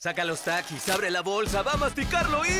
Saca los Takis, abre la bolsa, va a masticarlo y...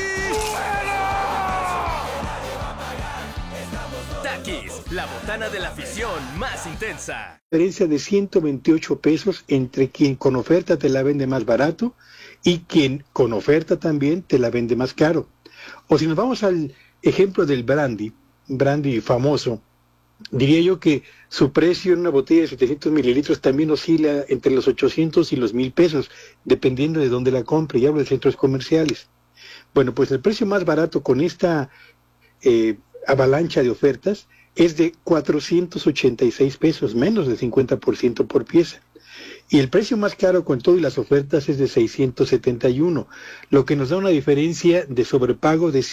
Takis, la botana de la afición más intensa. Diferencia de 128 pesos entre quien con oferta te la vende más barato y quien con oferta también te la vende más caro. O si nos vamos al ejemplo del brandy famoso, diría yo que su precio en una botella de 700 mililitros también oscila entre los 800 y los 1,000 pesos, dependiendo de dónde la compre, y hablo de centros comerciales. Bueno, pues el precio más barato con esta avalancha de ofertas es de 486 pesos, menos del 50% por pieza. Y el precio más caro con todo y las ofertas es de 671, lo que nos da una diferencia de sobrepago de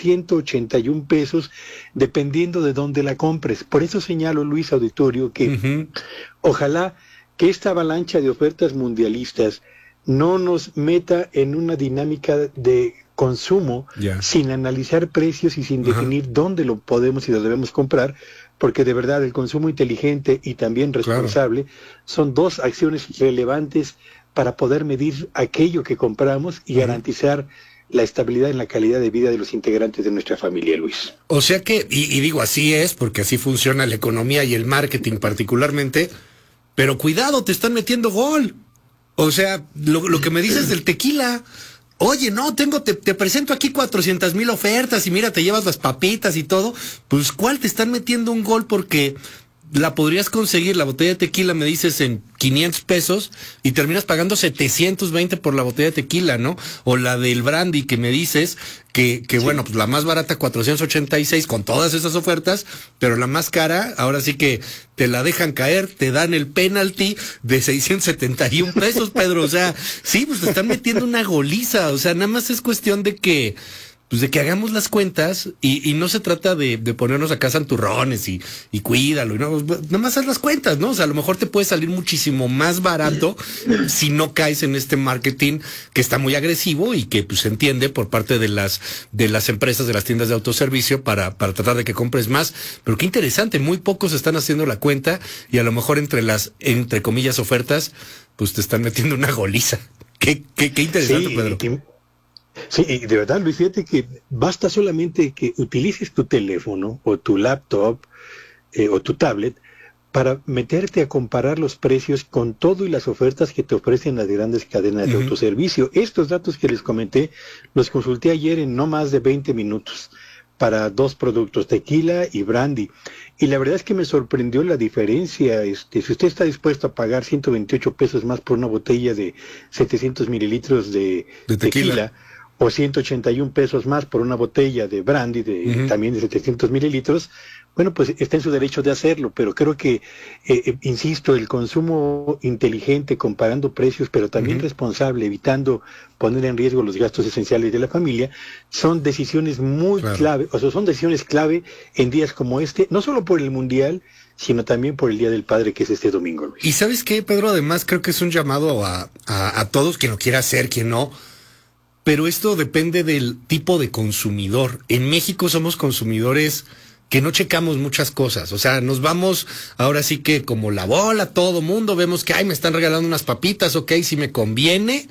181 pesos dependiendo de dónde la compres. Por eso señalo, Luis Auditorio, que ojalá que esta avalancha de ofertas mundialistas no nos meta en una dinámica de consumo sin analizar precios y sin definir dónde lo podemos y lo debemos comprar, porque de verdad el consumo inteligente y también responsable son dos acciones relevantes para poder medir aquello que compramos y garantizar la estabilidad en la calidad de vida de los integrantes de nuestra familia, Luis. O sea que, y digo así es, porque así funciona la economía y el marketing particularmente, pero cuidado, te están metiendo gol. O sea, lo que me dices del tequila... Oye, no, te presento aquí 400,000 ofertas y mira, te llevas las papitas y todo. Pues, ¿cuál te están metiendo un gol? Porque la podrías conseguir, la botella de tequila, me dices, en 500 pesos y terminas pagando 720 por la botella de tequila, ¿no? O la del brandy que me dices que bueno, pues la más barata 486 con todas esas ofertas, pero la más cara, ahora sí que te la dejan caer, te dan el penalty de 671 pesos, Pedro. O sea, sí, pues te están metiendo una goliza. O sea, nada más es cuestión de que hagamos las cuentas y no se trata de ponernos acá santurrones y cuídalo, y no, nada más haz las cuentas, ¿no? O sea, a lo mejor te puede salir muchísimo más barato si no caes en este marketing que está muy agresivo y que pues se entiende por parte de las empresas, de las tiendas de autoservicio para tratar de que compres más. Pero qué interesante, muy pocos están haciendo la cuenta y a lo mejor entre comillas ofertas, pues te están metiendo una goliza. Qué interesante, sí, Pedro. Sí, y de verdad, Luis, fíjate que basta solamente que utilices tu teléfono o tu laptop o tu tablet para meterte a comparar los precios con todo y las ofertas que te ofrecen las grandes cadenas de autoservicio. Estos datos que les comenté los consulté ayer en no más de 20 minutos para dos productos, tequila y brandy. Y la verdad es que me sorprendió la diferencia. Si usted está dispuesto a pagar 128 pesos más por una botella de 700 mililitros de tequila, o 181 pesos más por una botella de brandy también de 700 mililitros, bueno, pues está en su derecho de hacerlo, pero creo que, insisto, el consumo inteligente, comparando precios, pero también responsable, evitando poner en riesgo los gastos esenciales de la familia, son decisiones muy clave, o sea, son decisiones clave en días como este, no solo por el Mundial, sino también por el Día del Padre, que es este domingo, Luis. Y ¿sabes qué, Pedro? Además, creo que es un llamado a todos, quien lo quiera hacer, quien no. Pero esto depende del tipo de consumidor. En México somos consumidores que no checamos muchas cosas. O sea, nos vamos ahora sí que como la bola, todo mundo, vemos que, me están regalando unas papitas, ok, si me conviene.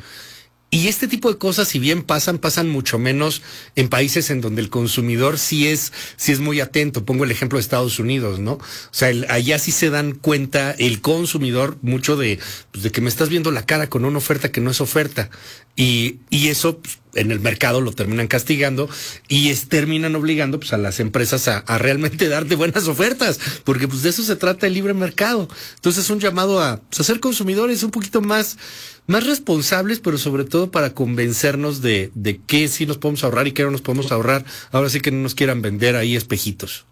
Y este tipo de cosas, si bien pasan mucho menos en países en donde el consumidor sí es muy atento. Pongo el ejemplo de Estados Unidos, ¿no? O sea, allá sí se dan cuenta el consumidor mucho de que me estás viendo la cara con una oferta que no es oferta. Y eso pues, en el mercado lo terminan castigando y terminan obligando pues a las empresas a realmente darte buenas ofertas, porque pues de eso se trata el libre mercado. Entonces es un llamado a ser consumidores un poquito más responsables, pero sobre todo para convencernos de qué sí nos podemos ahorrar y qué no nos podemos ahorrar. Ahora sí que no nos quieran vender ahí espejitos.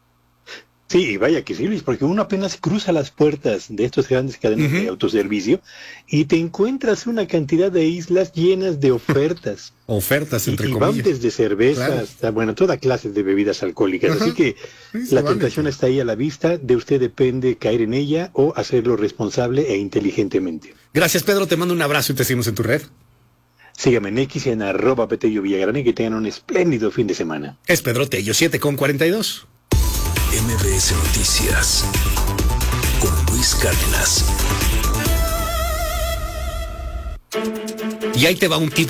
Sí, vaya que sí, Luis, porque uno apenas cruza las puertas de estos grandes cadenas de autoservicio y te encuentras una cantidad de islas llenas de ofertas. Ofertas, entre comillas. Van desde cerveza hasta, toda clase de bebidas alcohólicas. Así que la tentación está ahí a la vista, de usted depende caer en ella o hacerlo responsable e inteligentemente. Gracias, Pedro, te mando un abrazo y te seguimos en tu red. Sígame en X y en @PetelloVillagrán y que tengan un espléndido fin de semana. Es Pedro Tello, 7:42. MBS Noticias con Luis Cárdenas. Y ahí te va un tip